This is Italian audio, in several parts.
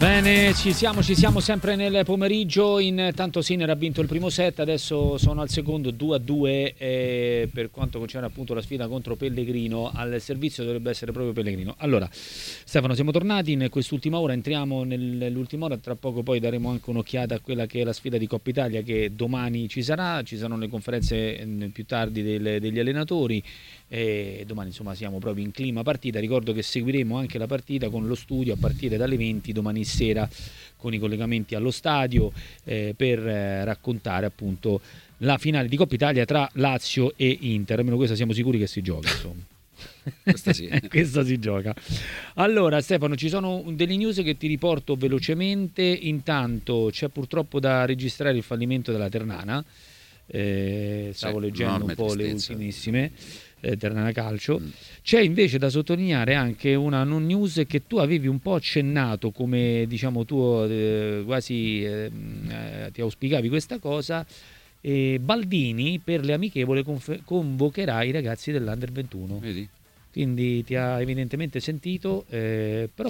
Bene, ci siamo sempre nel pomeriggio. Intanto Sinner ha vinto il primo set, adesso sono al secondo 2-2 per quanto concerne appunto la sfida contro Pellegrino. Al servizio dovrebbe essere proprio Pellegrino. Allora, Stefano, siamo tornati in quest'ultima ora, entriamo nell'ultima ora, tra poco poi daremo anche un'occhiata a quella che è la sfida di Coppa Italia che domani ci sarà, ci saranno le conferenze più tardi degli allenatori. E domani insomma siamo proprio in clima partita. Ricordo che seguiremo anche la partita con lo studio a partire dalle 20 domani sera con i collegamenti allo stadio per raccontare appunto la finale di Coppa Italia tra Lazio e Inter. Almeno questa siamo sicuri che si gioca, insomma. Questa sì. Questa si gioca. Allora Stefano, ci sono delle news che ti riporto velocemente. Intanto c'è purtroppo da registrare il fallimento della Ternana. Stavo leggendo un po' le ultimissime Ternana Calcio. C'è invece da sottolineare anche una non news che tu avevi un po' accennato, come diciamo tu quasi ti auspicavi questa cosa. Baldini per le amichevole convocherà i ragazzi dell'Under 21. Vedi? Quindi ti ha evidentemente sentito, però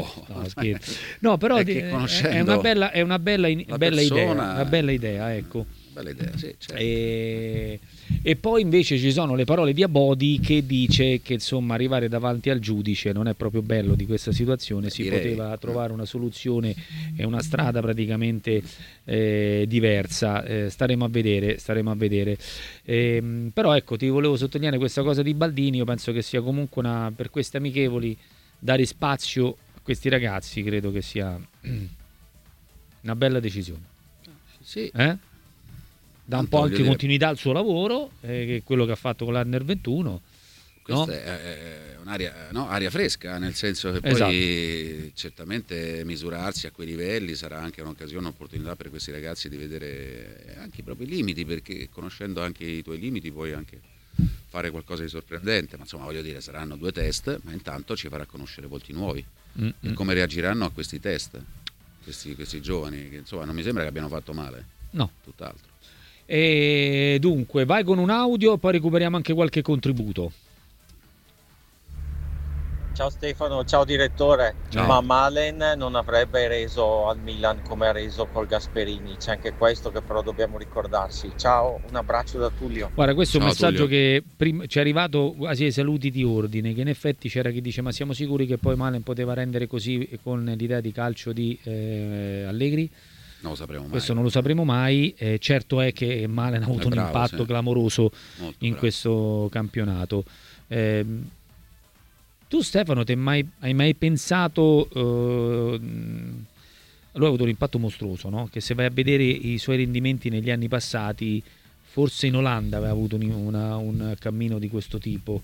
è una bella idea, ecco. Bella idea, sì, certo. E poi invece ci sono le parole di Abodi che dice che insomma arrivare davanti al giudice non è proprio bello di questa situazione, poteva trovare una soluzione e una strada praticamente diversa. Staremo a vedere. Però ecco, ti volevo sottolineare questa cosa di Baldini. Io penso che sia comunque per queste amichevoli dare spazio a questi ragazzi, credo che sia una bella decisione. Sì. Dà un po' anche continuità al suo lavoro, che è quello che ha fatto con l'Under 21. Questa è un'aria, aria fresca, nel senso che poi certamente misurarsi a quei livelli sarà anche un'occasione, un'opportunità per questi ragazzi di vedere anche i propri limiti, perché conoscendo anche i tuoi limiti puoi anche fare qualcosa di sorprendente. Ma insomma, voglio dire, saranno 2 test, ma intanto ci farà conoscere volti nuovi e come reagiranno a questi test questi giovani, che insomma non mi sembra che abbiano fatto male. No, tutt'altro. E dunque vai con un audio, poi recuperiamo anche qualche contributo. Ciao Stefano, ciao direttore. Ciao. Ma Malen non avrebbe reso al Milan come ha reso col Gasperini, c'è anche questo che però dobbiamo ricordarsi. Ciao, un abbraccio da Tullio. Guarda, questo è un messaggio Tullio. che ci è arrivato quasi ai saluti di ordine, che in effetti c'era chi dice: ma siamo sicuri che poi Malen poteva rendere così con l'idea di calcio di Allegri? Non lo sapremo mai. Questo non lo sapremo mai. Certo è che Malen ha avuto un impatto clamoroso in questo campionato. Tu Stefano, hai mai pensato, lui ha avuto un impatto mostruoso, no? Che se vai a vedere i suoi rendimenti negli anni passati, forse in Olanda aveva avuto un cammino di questo tipo.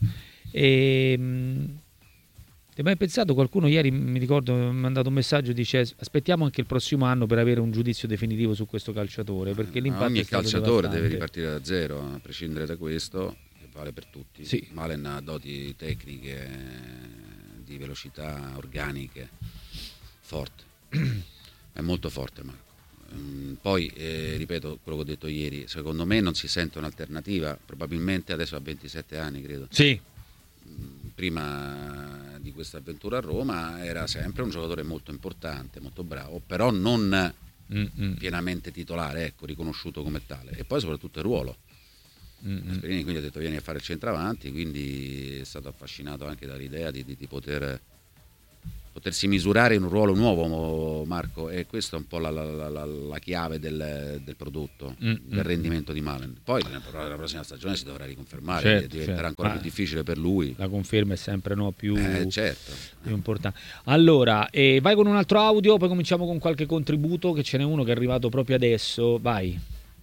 Hai mai pensato, qualcuno ieri mi ricordo mi ha mandato un messaggio, dice aspettiamo anche il prossimo anno per avere un giudizio definitivo su questo calciatore, perché l'impatto ogni è stato calciatore devastante. deve ripartire da zero, a prescindere da questo, che vale per tutti. Sì. Malen ha doti tecniche, di velocità organiche forte, è molto forte Marco. Poi ripeto quello che ho detto ieri, secondo me non si sente un'alternativa, probabilmente adesso ha 27 anni credo. Sì. Prima di questa avventura a Roma era sempre un giocatore molto importante, molto bravo, però non pienamente titolare, ecco, riconosciuto come tale. E poi soprattutto il ruolo. Gasperini quindi ha detto vieni a fare il centravanti, quindi è stato affascinato anche dall'idea di potersi misurare in un ruolo nuovo, Marco, e questa è un po' la chiave del prodotto, del rendimento di Malen. Poi la prossima stagione si dovrà riconfermare, diventerà ancora più difficile per lui. La conferma è sempre più importante. Allora, vai con un altro audio, poi cominciamo con qualche contributo, che ce n'è uno che è arrivato proprio adesso. Vai.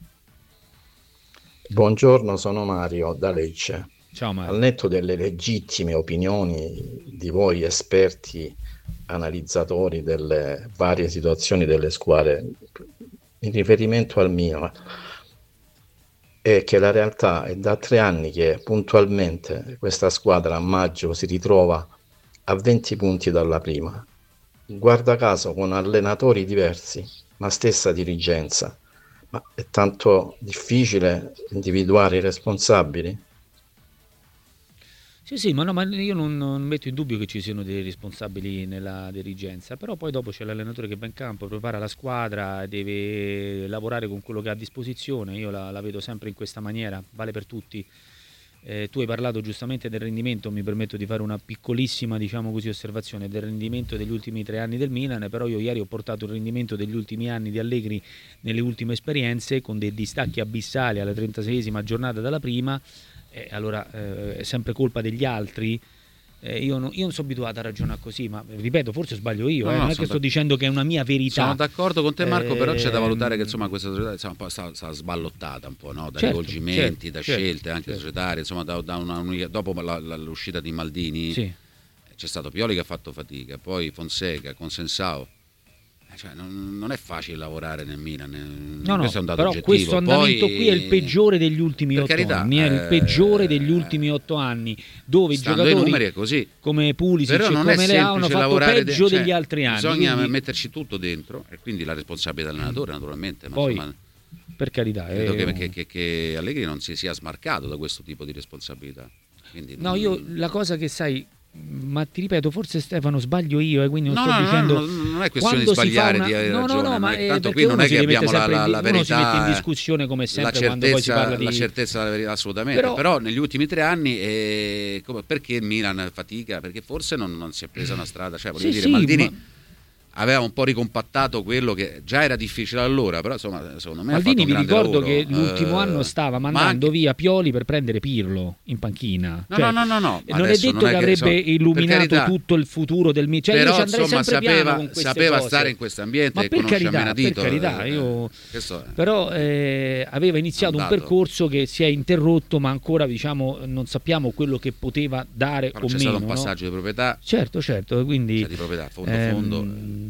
Buongiorno, sono Mario da Lecce. Ciao Mario. Al netto delle legittime opinioni di voi esperti analizzatori delle varie situazioni delle squadre, in riferimento al Milan, è che la realtà è da 3 anni che puntualmente questa squadra a maggio si ritrova a 20 punti dalla prima, guarda caso con allenatori diversi, ma stessa dirigenza. Ma è tanto difficile individuare i responsabili? Sì, ma io non metto in dubbio che ci siano dei responsabili nella dirigenza, però poi dopo c'è l'allenatore che va in campo, prepara la squadra, deve lavorare con quello che ha a disposizione. Io la vedo sempre in questa maniera, vale per tutti. Tu hai parlato giustamente del rendimento, mi permetto di fare una piccolissima, diciamo così, osservazione del rendimento degli ultimi 3 anni del Milan, però io ieri ho portato il rendimento degli ultimi anni di Allegri nelle ultime esperienze, con dei distacchi abissali alla 36esima giornata dalla prima. Allora è sempre colpa degli altri. Io non sono abituato a ragionare così, ma ripeto, forse sbaglio io, non è che sto dicendo che è una mia verità. Sono d'accordo con te, Marco, però c'è da valutare che insomma questa società un po' sta sballottata un po', no? Da rivolgimenti, da scelte anche societarie, insomma dopo l'uscita di Maldini c'è stato Pioli che ha fatto fatica, poi Fonseca, Consensao. Cioè, non è facile lavorare nel Milan, questo è un dato però oggettivo. Questo andamento qui è il peggiore degli ultimi 8 anni, è il peggiore degli ultimi 8 anni, dove i giocatori numeri è così. Come Pulisic e come Leao hanno fatto peggio degli altri anni. Bisogna metterci tutto dentro, e quindi la responsabilità dell'allenatore naturalmente. Ma poi, insomma, per carità, credo che Allegri non si sia smarcato da questo tipo di responsabilità. Quindi, io la cosa che sai, ma ti ripeto, forse Stefano sbaglio io, quindi non sto dicendo non è questione di sbagliare, di avere ragione, ma tanto qui non è che abbiamo la verità, uno si mette in discussione come sempre quando poi si parla di la certezza della verità, assolutamente, però negli ultimi 3 anni perché il Milan fatica? Perché forse non si è presa una strada, cioè voglio dire, Maldini aveva un po' ricompattato quello che già era difficile allora, però insomma secondo me Maldini, vi ricordo lavoro. che l'ultimo anno stava mandando via Pioli per prendere Pirlo in panchina. No. Non è detto che avrebbe illuminato tutto il futuro del Milan, cioè, però io ci insomma sapeva cose. Stare in questo ambiente, ma e per conosce carità, Menadito, per carità, però aveva iniziato un percorso che si è interrotto, ma ancora diciamo non sappiamo quello che poteva dare però o c'è meno. Stato un passaggio di proprietà. Certo, quindi di proprietà, fondo.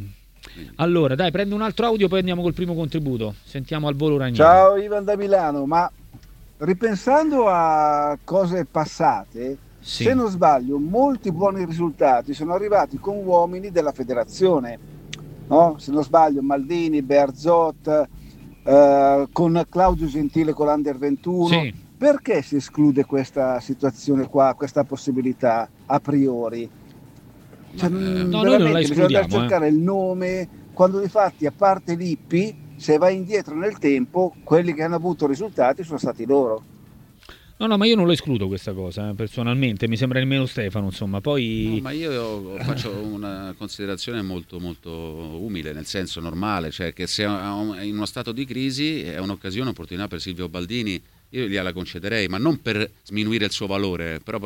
Allora dai, prendo un altro audio, poi andiamo col primo contributo. Sentiamo al volo Ranieri. Ciao Ivan da Milano, ma ripensando a cose passate, se non sbaglio, molti buoni risultati sono arrivati con uomini della federazione, no? Se non sbaglio, Maldini, Bearzot, con Claudio Gentile con l'Under 21. Perché si esclude questa situazione qua, questa possibilità a priori? Cioè, noi non la escludiamo, bisogna cercare il nome, quando difatti, a parte Lippi, se vai indietro nel tempo, quelli che hanno avuto risultati sono stati loro. No, ma io non lo escludo questa cosa, personalmente, mi sembra nemmeno Stefano, insomma, poi... No, ma io faccio una considerazione molto, molto umile, nel senso normale, cioè che se in uno stato di crisi è un'occasione, un'opportunità per Silvio Baldini, io gliela concederei, ma non per sminuire il suo valore, però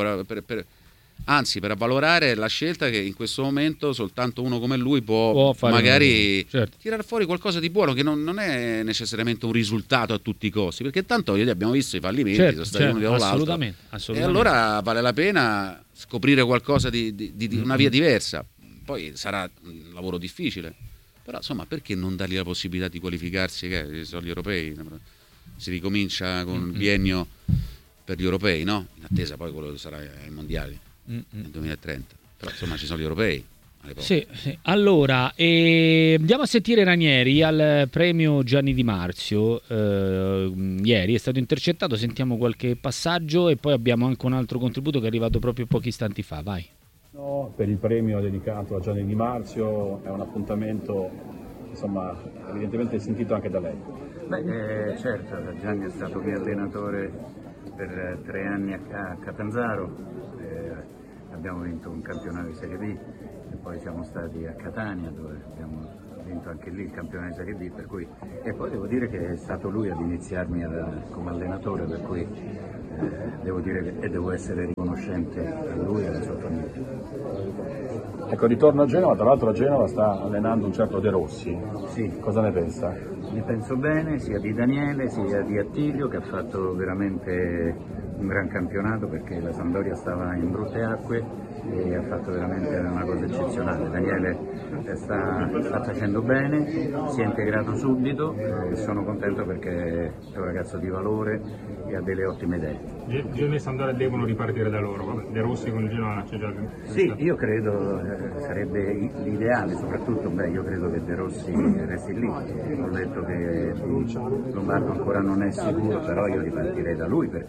anzi per avvalorare la scelta che in questo momento soltanto uno come lui può magari tirare fuori qualcosa di buono, che non è necessariamente un risultato a tutti i costi, perché tanto io li abbiamo visto i fallimenti, sono stati uno dietro l'altro, e allora vale la pena scoprire qualcosa di una via diversa. Poi sarà un lavoro difficile, però insomma perché non dargli la possibilità di qualificarsi, che sono gli europei, si ricomincia con il biennio per gli europei, no? In attesa poi quello sarà ai mondiali nel 2030, però insomma ci sono gli europei. Sì. Allora andiamo a sentire Ranieri al premio Gianni Di Marzio. Ieri è stato intercettato, sentiamo qualche passaggio e poi abbiamo anche un altro contributo che è arrivato proprio pochi istanti fa. Vai. Per il premio dedicato a Gianni Di Marzio, è un appuntamento insomma evidentemente sentito anche da lei. Certo, Gianni è stato mio allenatore per 3 anni a Catanzaro, abbiamo vinto un campionato di Serie B e poi siamo stati a Catania dove abbiamo vinto anche lì il campionato di Serie B, per cui, e poi devo dire che è stato lui ad iniziarmi come allenatore, per cui devo dire che devo essere riconoscente a lui e alla sua famiglia. Ecco, ritorno a Genova, tra l'altro a Genova sta allenando un certo De Rossi. Sì. Cosa ne pensa? Ne penso bene, sia di Daniele sia di Attilio, che ha fatto veramente un gran campionato, perché la Sampdoria stava in brutte acque e ha fatto veramente una cosa eccezionale. Daniele sta facendo bene, si è integrato subito e sono contento perché è un ragazzo di valore e ha delle ottime idee. Genoa e Sampdoria devono ripartire da loro, De Rossi con il Genoa c'è già... Sì, io credo sarebbe l'ideale, soprattutto io credo che De Rossi resti lì. Ho letto che Lombardo ancora non è sicuro, però io ripartirei da lui perché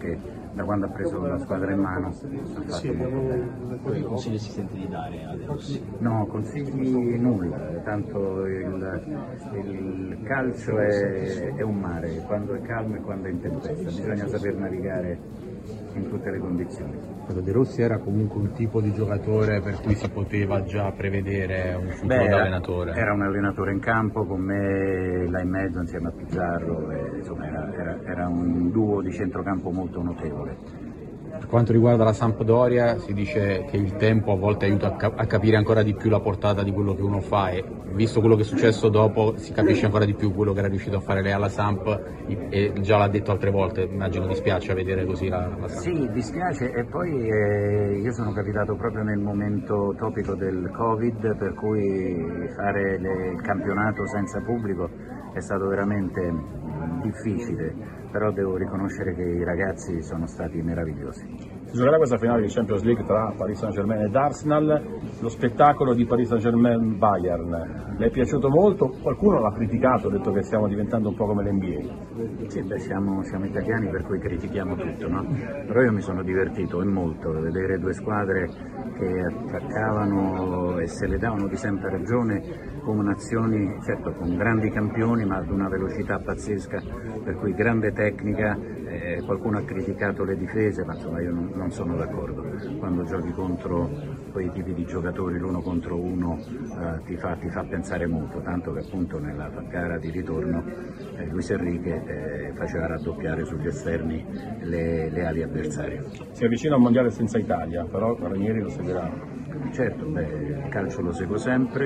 da quando ha preso la squadra in mano ha fatto molto bene. Quali consigli si sente di dare a De Rossi? No, consigli nulla, tanto il calcio è un mare, quando è calmo e quando è in tempesta, bisogna saper navigare in tutte le condizioni. De Rossi era comunque un tipo di giocatore per cui si poteva già prevedere un futuro da allenatore? Era un allenatore in campo, con me là in mezzo insieme a Pizzarro, insomma era un duo di centrocampo molto notevole. Per quanto riguarda la Sampdoria si dice che il tempo a volte aiuta a capire ancora di più la portata di quello che uno fa, e visto quello che è successo dopo si capisce ancora di più quello che era riuscito a fare lei alla Samp, e già l'ha detto altre volte, immagino dispiace vedere così la Samp. Sì, dispiace, e poi io sono capitato proprio nel momento topico del Covid, per cui fare il campionato senza pubblico è stato veramente difficile, però devo riconoscere che i ragazzi sono stati meravigliosi. Si giocherà questa finale di Champions League tra Paris Saint-Germain ed Arsenal, lo spettacolo di Paris Saint-Germain-Bayern. Le è piaciuto molto? Qualcuno l'ha criticato, ha detto che stiamo diventando un po' come l'NBA. Sì, siamo italiani, per cui critichiamo tutto, no? Però io mi sono divertito e molto a vedere due squadre che attaccavano e se le davano di sempre ragione, come nazioni, certo con grandi campioni ma ad una velocità pazzesca, per cui grande tecnica. Qualcuno ha criticato le difese, ma insomma io non sono d'accordo. Quando giochi contro quei tipi di giocatori l'uno contro uno ti fa pensare molto, tanto che appunto nella gara di ritorno Luis Enrique faceva raddoppiare sugli esterni le ali avversarie. Si avvicina a un mondiale senza Italia, però Ranieri lo seguirà. Certo, il calcio lo seguo sempre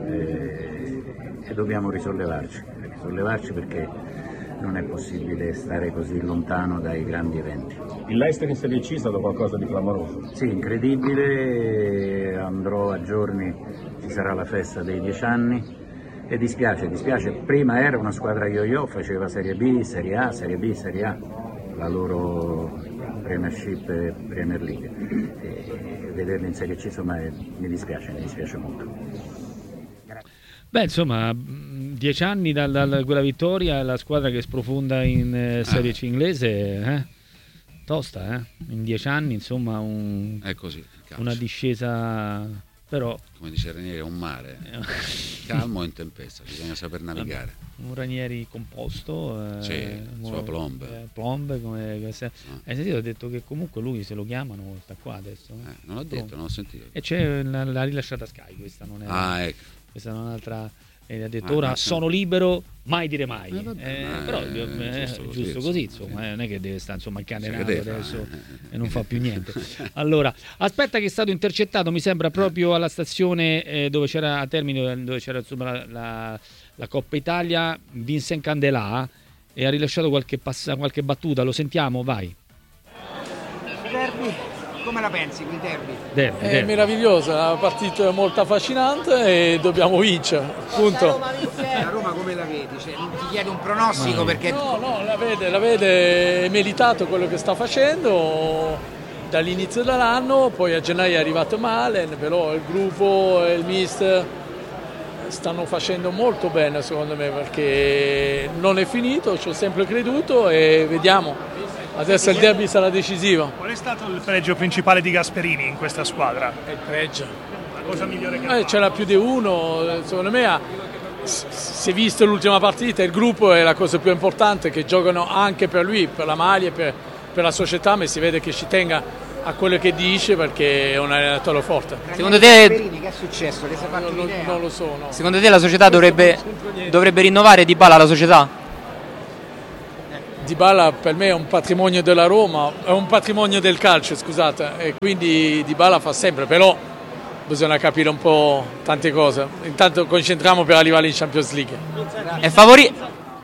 e dobbiamo risollevarci perché non è possibile stare così lontano dai grandi eventi. Il Leicester in Serie C è stato qualcosa di clamoroso. Sì, incredibile, andrò a giorni, ci sarà la festa dei 10 anni e dispiace, prima era una squadra yo-yo, faceva Serie B, Serie A, Serie B, Serie A, la loro Premiership e Premier League, e vederli in Serie C insomma mi dispiace molto. Beh, insomma, 10 anni da quella vittoria, la squadra che sprofonda in Serie C inglese, tosta, in 10 anni, insomma, è così, una discesa, però... Come dice Ranieri, è un mare, calmo e in tempesta, bisogna saper navigare. Un Ranieri composto, sua Plombe, come hai sentito? Ha detto che comunque lui, se lo chiamano, sta qua adesso. Non l'ho detto, non ho sentito. E c'è la rilasciata Sky, questa non è... ecco. Questa è un'altra. Ha detto ora sono libero, mai dire mai. Però è giusto così, insomma, non è che deve stare insomma incatenato adesso e non fa più niente. Allora, aspetta che è stato intercettato, mi sembra proprio alla stazione dove c'era a Termini, dove c'era insomma la Coppa Italia, Vincent Candelà, e ha rilasciato qualche battuta, lo sentiamo, vai. Derby. Come la pensi il derby? È meravigliosa, è una partita molto affascinante e dobbiamo vincere, punto. La Roma come la vedi? Non ti chiedo un pronostico perché... No, la vede, è meritato quello che sta facendo dall'inizio dell'anno, poi a gennaio è arrivato male, però il gruppo e il mister stanno facendo molto bene secondo me, perché non è finito, ci ho sempre creduto e vediamo. Adesso il derby sarà decisivo. Qual è stato il pregio principale di Gasperini in questa squadra? Il pregio. La cosa migliore che ha fatto? C'era più di uno, secondo me si è visto l'ultima partita, il gruppo è la cosa più importante, che giocano anche per lui, per la maglia, per la società, ma si vede che ci tenga a quello che dice perché è un allenatore forte. Secondo te che è successo? Che si è fatto un'idea? Non lo so. No. Secondo te la società dovrebbe rinnovare Dybala la società? Dybala per me è un patrimonio della Roma, è un patrimonio del calcio, scusate, e quindi Dybala fa sempre, però bisogna capire un po' tante cose. Intanto concentriamo per arrivare in Champions League. È favorito.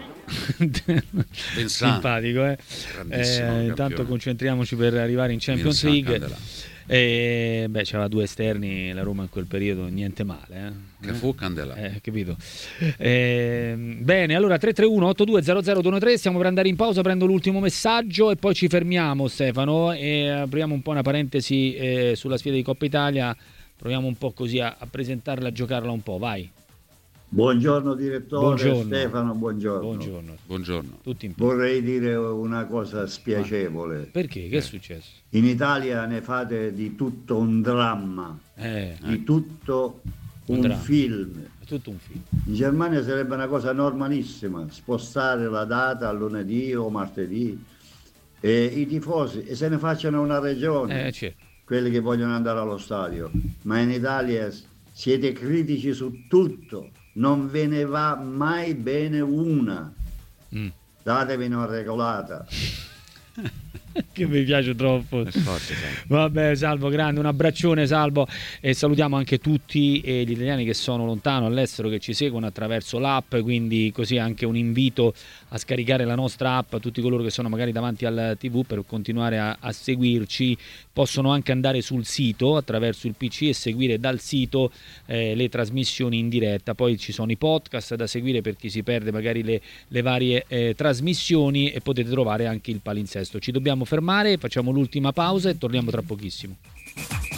Simpatico, intanto concentriamoci per arrivare in Champions League. C'era due esterni la Roma in quel periodo, niente male. Che fu Candelà. Capito. Bene, allora 331-8200-213, stiamo per andare in pausa, prendo l'ultimo messaggio e poi ci fermiamo, Stefano, e apriamo un po' una parentesi sulla sfida di Coppa Italia, proviamo un po' così a presentarla, a giocarla un po', vai. Buongiorno direttore. Buongiorno. Stefano, buongiorno. Buongiorno. Tutti in Vorrei dire una cosa spiacevole. Perché? Che è successo? In Italia ne fate di tutto un dramma, di tutto un film. Tutto un film. In Germania sarebbe una cosa normalissima, spostare la data a lunedì o martedì e i tifosi e se ne facciano una regione, quelli che vogliono andare allo stadio. Ma in Italia siete critici su tutto, non ve ne va mai bene una. Datevi una regolata. Che mi piace troppo. Vabbè, Salvo, grande, un abbraccione, Salvo, e salutiamo anche tutti gli italiani che sono lontano all'estero, che ci seguono attraverso l'app, quindi così anche un invito a scaricare la nostra app a tutti coloro che sono magari davanti al TV per continuare a seguirci. Possono anche andare sul sito attraverso il PC e seguire dal sito le trasmissioni in diretta. Poi ci sono i podcast da seguire per chi si perde magari le varie trasmissioni, e potete trovare anche il palinsesto. Ci dobbiamo fermare, facciamo l'ultima pausa e torniamo tra pochissimo.